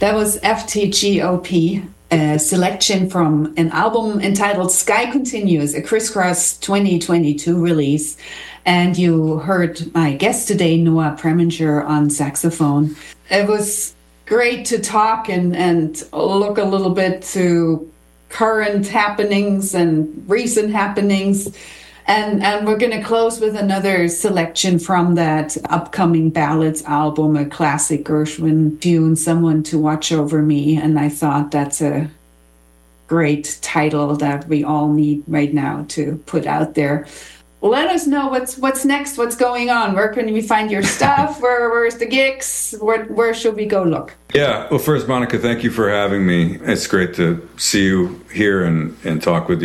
That was FTGOP, a selection from an album entitled Sky Continues, a Crisscross 2022 release. And you heard my guest today, Noah Preminger, on saxophone. It was great to talk and look a little bit to current happenings and recent happenings. And we're going to close with another selection from that upcoming Ballads album, a classic Gershwin tune, Someone to Watch Over Me. And I thought that's a great title that we all need right now to put out there. Let us know what's next, what's going on. Where can we find your stuff? Where's the gigs? Where should we go look? Yeah, well, first, Monica, thank you for having me. It's great to see you here and talk with you.